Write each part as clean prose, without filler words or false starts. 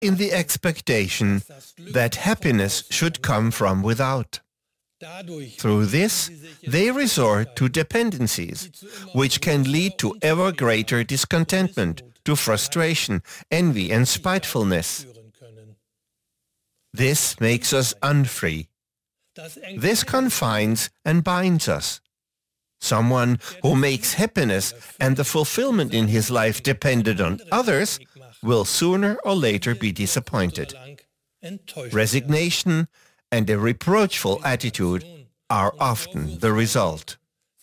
in the expectation that happiness should come from without. Through this, they resort to dependencies, which can lead to ever greater discontentment, to frustration, envy, and spitefulness. This makes us unfree. This confines and binds us. Someone who makes happiness and the fulfillment in his life dependent on others will sooner or later be disappointed. Resignation and a reproachful attitude are often the result.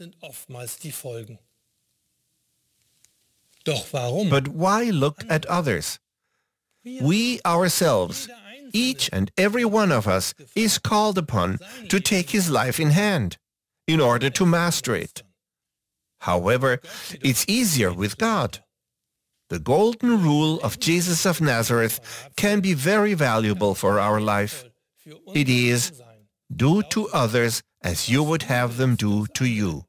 But why look at others? We ourselves, each and every one of us, is called upon to take his life in hand in order to master it. However, it's easier with God. The golden rule of Jesus of Nazareth can be very valuable for our life. It is, do to others as you would have them do to you.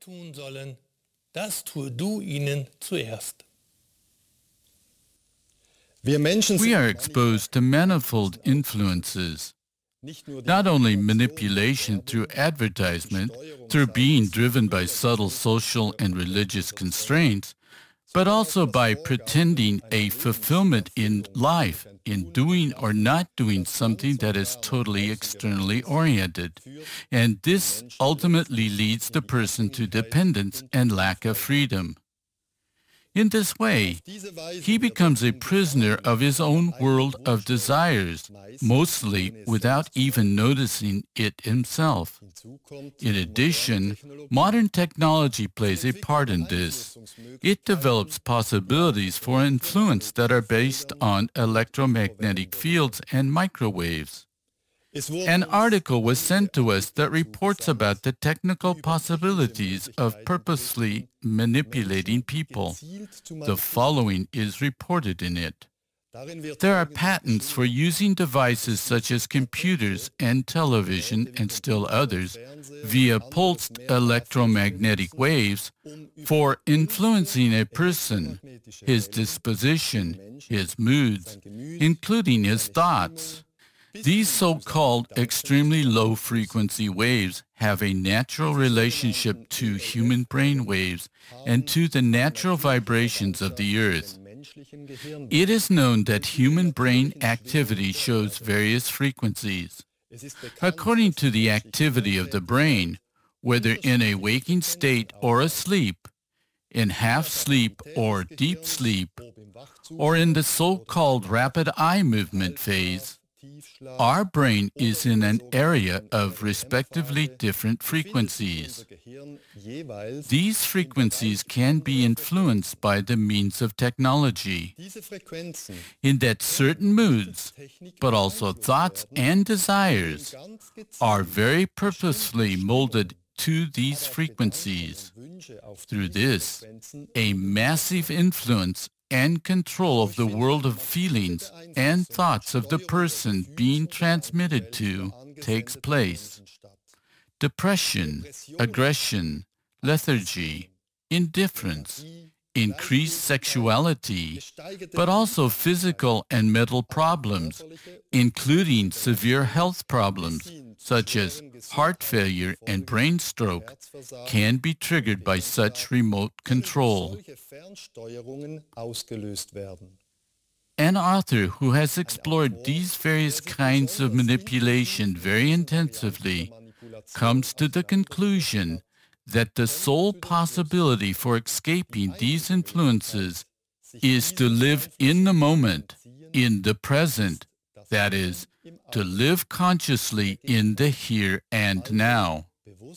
We are exposed to manifold influences, not only manipulation through advertisement, through being driven by subtle social and religious constraints, but also by pretending a fulfillment in life, in doing or not doing something that is totally externally oriented. And this ultimately leads the person to dependence and lack of freedom. In this way, he becomes a prisoner of his own world of desires, mostly without even noticing it himself. In addition, modern technology plays a part in this. It develops possibilities for influence that are based on electromagnetic fields and microwaves. An article was sent to us that reports about the technical possibilities of purposely manipulating people. The following is reported in it. There are patents for using devices such as computers and television and still others via pulsed electromagnetic waves for influencing a person, his disposition, his moods, including his thoughts. These so-called extremely low-frequency waves have a natural relationship to human brain waves and to the natural vibrations of the earth. It is known that human brain activity shows various frequencies. According to the activity of the brain, whether in a waking state or asleep, in half sleep or deep sleep, or in the so-called rapid eye movement phase, our brain is in an area of respectively different frequencies. These frequencies can be influenced by the means of technology, in that certain moods, but also thoughts and desires, are very purposefully molded to these frequencies. Through this, a massive influence and control of the world of feelings and thoughts of the person being transmitted to takes place. Depression, aggression, lethargy, indifference, increased sexuality, but also physical and mental problems, including severe health problems such as heart failure and brain stroke, can be triggered by such remote control. An author who has explored these various kinds of manipulation very intensively comes to the conclusion that the sole possibility for escaping these influences is to live in the moment, in the present, that is, to live consciously in the here and now.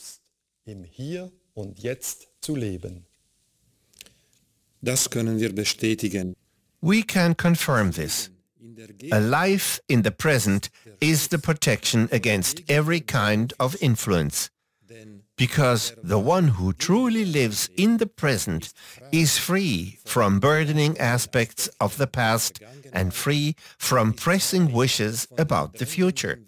Das können wir bestätigen. We can confirm this. A life in the present is the protection against every kind of influence, because the one who truly lives in the present is free from burdening aspects of the past and free from pressing wishes about the future.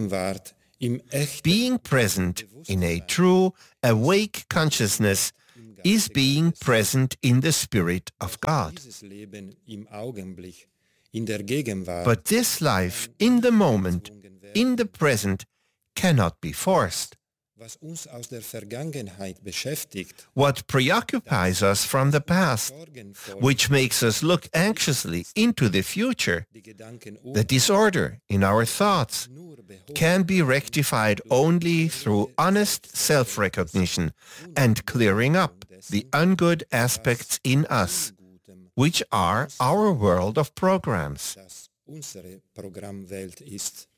Being present in a true, awake consciousness is being present in the Spirit of God. Dieses Leben im Augenblick, in der Gegenwart, But this life in the moment, in the present, cannot be forced. was uns aus der Vergangenheit beschäftigt, What preoccupies us from the past, Sorgen vor which makes us look anxiously into the future, die Gedanken the disorder in our thoughts, nur behoben can be rectified only through honest self-recognition and clearing up the ungood aspects in us, which are our world of programs. dass unsere Programmwelt ist.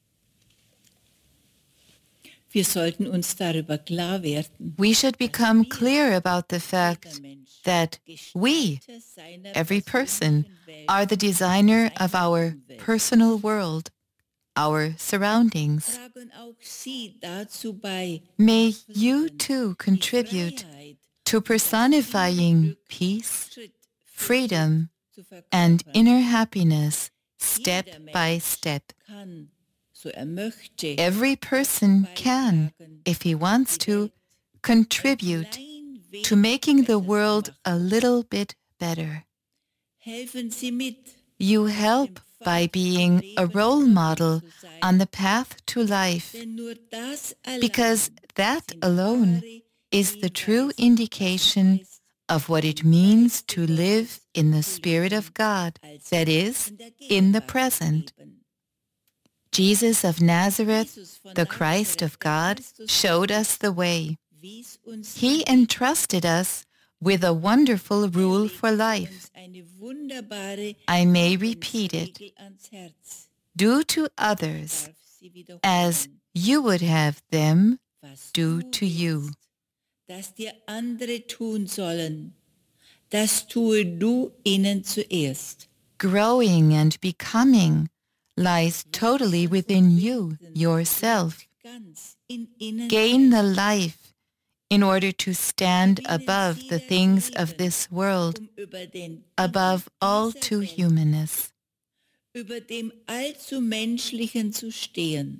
Wir sollten uns darüber klar werden, We should become clear about the fact that we, every person, are the designer of our personal world, our surroundings. tragen auch Sie dazu bei, May you too contribute Freiheit to personifying peace, Schritt freedom, zu verkörpern. and inner happiness step by step. Kann, so möchte, Every person can, if he wants to, contribute klein wenig to making the world a little bit better. helfen Sie mit, You help by being a role model on the path to life, denn nur das allein because that alone is the true indication of what it means to live in the Spirit of God, that is, in the present. Jesus of Nazareth, the Christ of God, showed us the way. wies uns He entrusted us with a wonderful rule for life. eine wunderbare I may repeat it. Regel ans Herz. Do to others Darf sie wiederholen, as you would have them was do du to you. willst, dass dir andere tun sollen, das tue du ihnen zuerst. Growing and becoming lies totally within you, yourself. Ganz in ihnen Gain the life in order to stand above the things of this world, über den above all to humanness. über dem allzu Menschlichen zu stehen.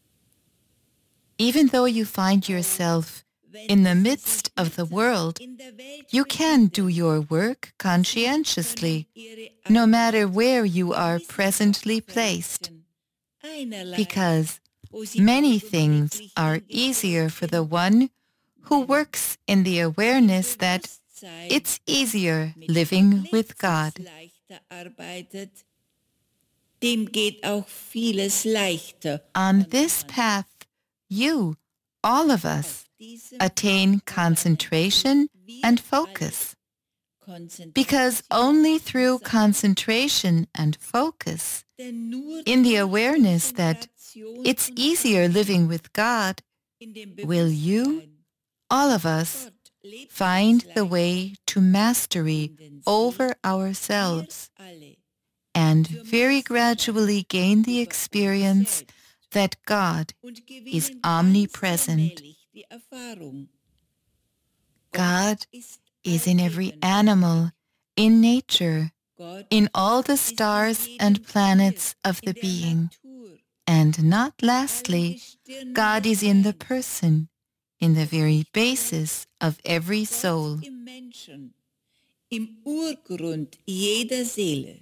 Even though you find yourself in the midst of the world, In der Welt you can do your work conscientiously, no matter where you are presently placed, einerlei, because wo sie many augenblicklich things are easier for the one who works in the awareness that Bewusstsein it's easier mit living nichts with God. leichter arbeitet, dem geht auch vieles leichter. On this path, you, all of us, Diesem attain concentration and focus, because only through concentration and focus, Denn nur in the durch awareness that Konzentration it's und easier living with God, in dem will you, Bewusstsein, all of us, Gott lebt find uns the leicht way to mastery over ourselves wir alle. and very gradually gain the experience that God Und is gewinnen omnipresent. ganz allmählich die Erfahrung. God Ist is in every allwissend. animal, in nature, Gott in all the ist in stars jedem and Tier, planets of in the der being. Natur, And not allen lastly, Gestirnen God des is in the Seins, person, in the very basis of every Gott soul. im Menschen, im Urgrund jeder Seele.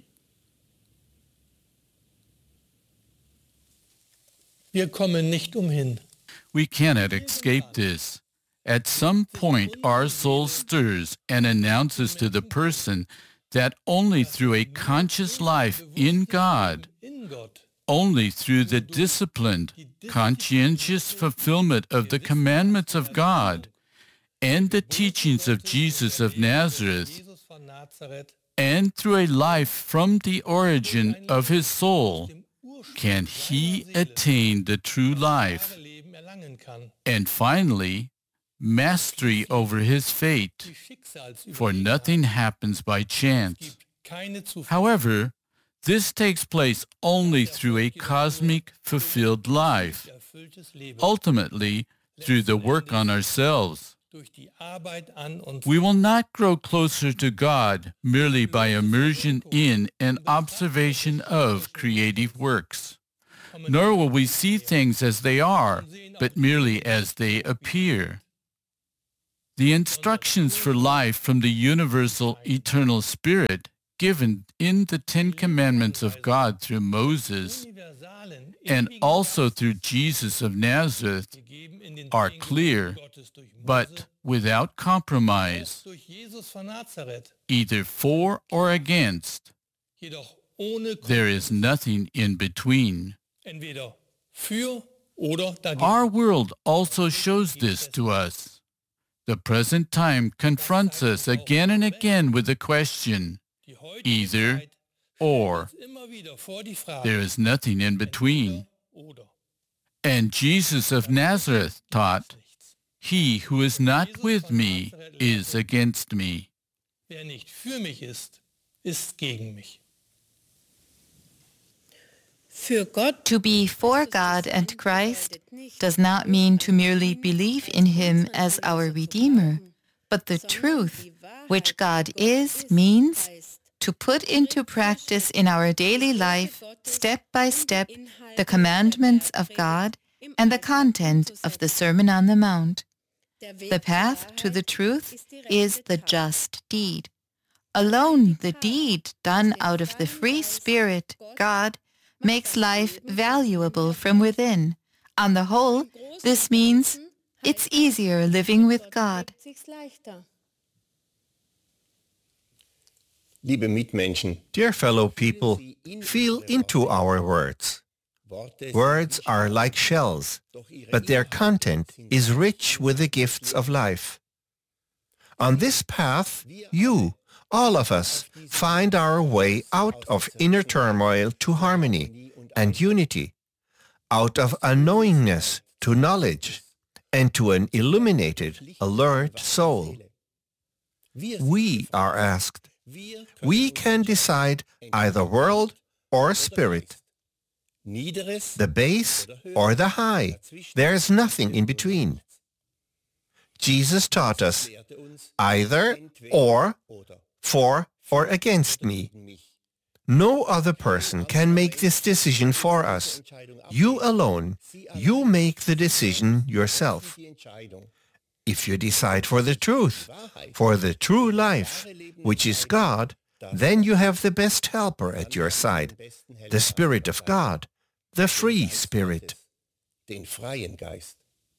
Wir kommen nicht umhin. We cannot escape this. At some point, our soul stirs and announces to the person that only through a conscious life in God, In Gott, only through the disciplined, conscientious fulfillment of the commandments of God and the teachings of Jesus of Nazareth, Jesus von Nazareth, and through a life from the origin of his soul, dem Ursprung can he attain the true life, Leben erlangen kann. and finally, mastery over his fate, Die for Schicksalsüberlegenheit nothing happens by chance. gibt keine Zufall. However, this takes place only through a cosmic, fulfilled life, Erfülltes Leben ultimately through the work on ourselves. durch die Arbeit an uns. We will not grow closer to God merely by immersion in and observation of creative works, nor will we see things as they are, but merely as they appear. The instructions for life from the universal eternal Spirit given in the Ten Commandments of God through Moses universalen, and ewigen also through Jesus of Nazareth gegeben in den are Zehn clear, Geboten Gottes durch Mose, but without compromise, durch Jesus von Nazareth, either for or against. jedoch ohne There is nothing in between. entweder für oder dagegen. Our world also shows this to us. The present time confronts us again and again with the question, Die heutige either Zeit or. stellt immer wieder vor die Frage, There is nothing in between. oder. And Jesus of Nazareth taught, "He who is not with me is against me." Wer nicht für mich ist, ist gegen mich. Für Gott To be for God and Christ does not mean to merely believe in Him as our Redeemer, but the truth, which God is, means to put into practice in our daily life, step by step, the commandments of God and the content of the Sermon on the Mount. The path to the truth is the just deed. Alone the deed done out of the free Spirit, God, makes life valuable from within. On the whole, this means it's easier living with God. Liebe Mitmenschen, Dear fellow people, feel into our words. Words are like shells, but their content is rich with the gifts of life. On this path, you, all of us, find our way out of inner turmoil to harmony and unity, out of unknowingness to knowledge, and to an illuminated, alert soul. We are asked. We can decide either world or spirit, the base or the high. There is nothing in between. Jesus taught us either or, for or against me. No other person can make this decision for us. You alone, you make the decision yourself. If you decide for the truth, for the true life, which is God, then you have the best helper at your side, the Spirit of God, the free Spirit. Den freien Geist.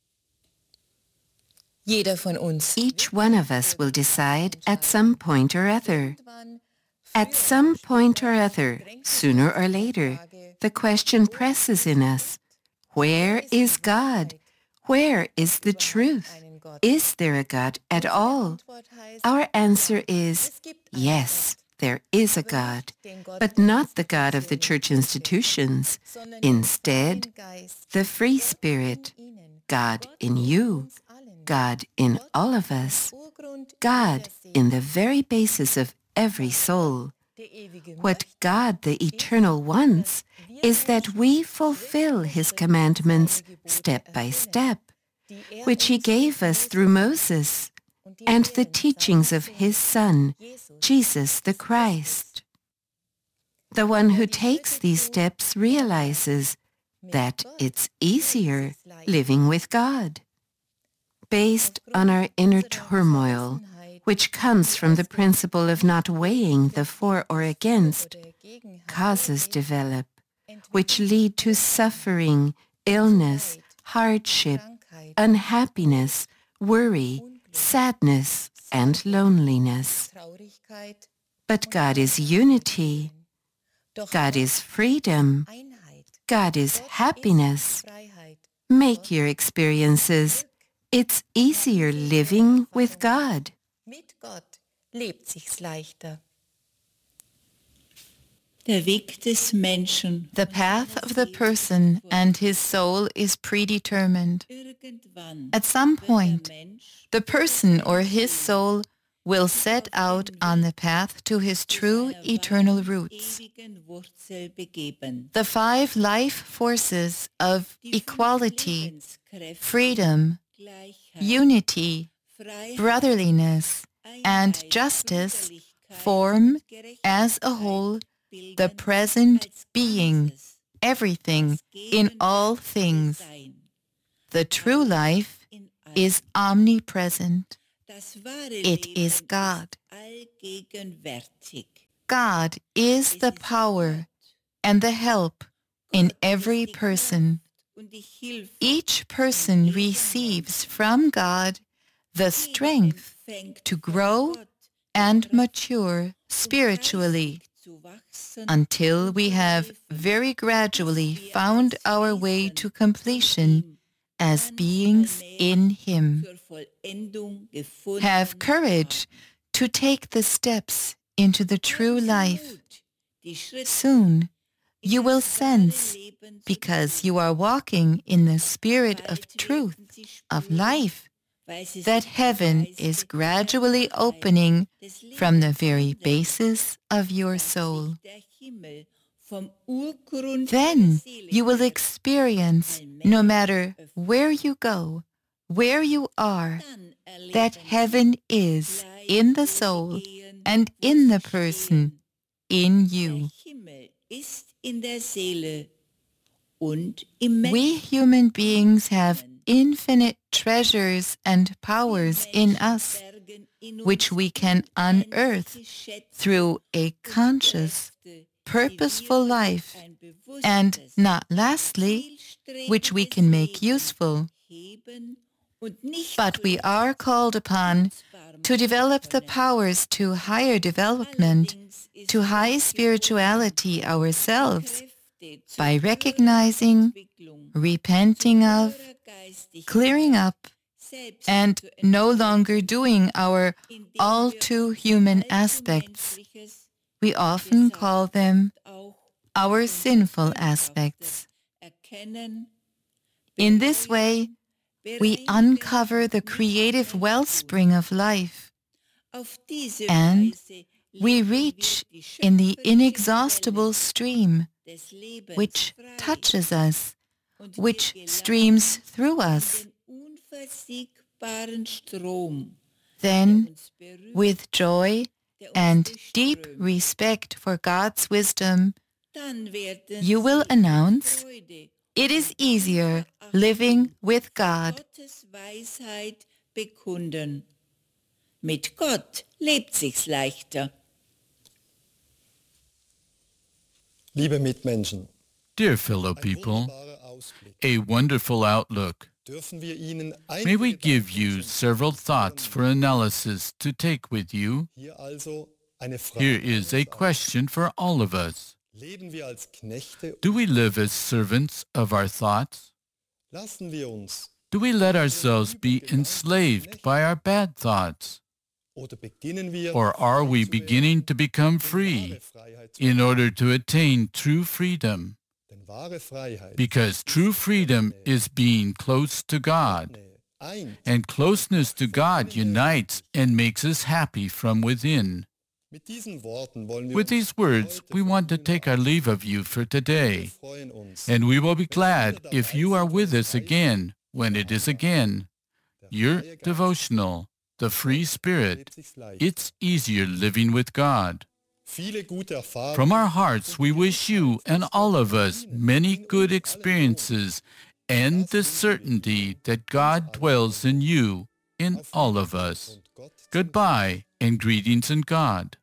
Each one of us will decide at some point or other. At some point or other, sooner or later, the question presses in us, where is God? Where is the truth? Is there a God at all? Our answer is, yes, there is a God, but not the God of the church institutions. Instead, the free Spirit, God in you, God in all of us, God in the very basis of every soul. What God the Eternal wants is that we fulfill His commandments step by step, which He gave us through Moses and the teachings of His Son, Jesus the Christ. The one who takes these steps realizes that it's easier living with God. Based on our inner turmoil, which comes from the principle of not weighing the for or against, causes develop, which lead to suffering, illness, hardship, unhappiness, worry, sadness, and loneliness. But God is unity. God is freedom. God is happiness. Make your experiences. It's easier living with God. Mit Gott lebt sich's leichter. Der Weg des Menschen. The path of the person and his soul is predetermined. Irgendwann At some wird point, der Mensch the person or his soul will set out on the path to his true eternal roots. ewigen Wurzel begeben. The 5 life forces of Die 5 equality, Lebenskräfte, freedom, Gleichheit, unity, Freiheit, brotherliness, and Einheit, justice Brüderlichkeit form und Gerechtigkeit as a whole bilden the present als being, Ganzes everything das in all gegenwärtige things. Sein. The true life In allem. is omnipresent. It is God. allgegenwärtig. God is the power and the help in every person. Und die Hilfe Each person receives from God the strength to grow and mature spiritually zu wachsen until we have very gradually found our way to completion as beings in Him. zur Vollendung gefunden. Have courage to take the steps into the true life. Die Schritte Soon you will sense, because you are walking in the spirit of truth, of life, that heaven is gradually opening from the very basis of your soul. der Himmel vom Urgrund Then deiner Seele you will experience, no matter where you go, where you are, dann erleben that heaven is in the soul and in the person, in you. Himmel ist in der Seele und im We human beings have infinite treasures and powers in us, Bergen in which we can unearth through a conscious, purposeful life, and not lastly, which we can make useful. But we are called upon to develop the powers to higher development, to high spirituality ourselves, by recognizing, repenting of, clearing up, and no longer doing our all too human aspects. We often call them our sinful aspects. In this way, we uncover the creative wellspring of life, and we reach in the inexhaustible stream which touches us, which streams through us. Then, with joy and deep respect for God's wisdom, you will announce, "It is easier living with God." Gottes Weisheit bekunden. Mit Gott lebt sich's leichter. Liebe Mitmenschen, Dear fellow people, wunderbarer Ausblick. a wonderful outlook. Dürfen wir Ihnen May we einige give you several thoughts for analysis to take with you? Hier also eine Frage. Here is a question for all of us. Leben wir als Knechte? Do we live as servants of our thoughts? Lassen wir uns Do we let ourselves be enslaved by our bad thoughts? oder beginnen wir Or are we beginning to become free wahre Freiheit zu in order to attain true freedom? Denn wahre Freiheit Because true freedom is being close to God, eint. and closeness to God unites and makes us happy from within. Mit diesen Worten wollen wir With these words, we want to take our leave of you for today, freuen uns. and we will be glad if you are with us again when it is again. Your devotional, the free spirit, it's easier living with God. Viele gute Erfahrungen From our hearts, we wish you and all of us many good experiences and the certainty that God dwells in you, in all of us. Goodbye and greetings in God.